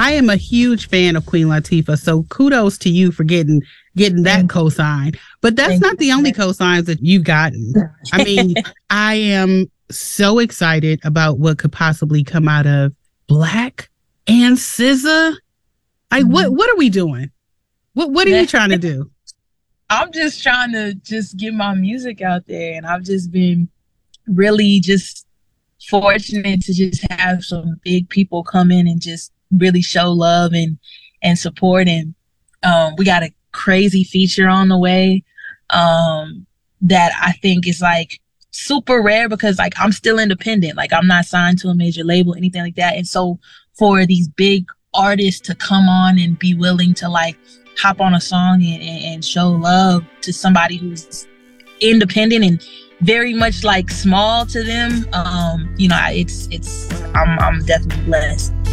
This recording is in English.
I am a huge fan of Queen Latifah, so kudos to you for getting that cosign. But that's not the only cosigns that you've gotten. I mean, I am so excited about what could possibly come out of Black and SZA. What are we doing? What are you trying to do? I'm just trying to get my music out there, and I've just been really just fortunate to just have some big people come in and just really show love and support. And we got a crazy feature on the way that I think is like super rare, because like I'm still independent, like I'm not signed to a major label, anything like that. And so for these big artists to come on and be willing to like hop on a song and show love to somebody who's independent and very much like small to them, you know, I'm definitely blessed.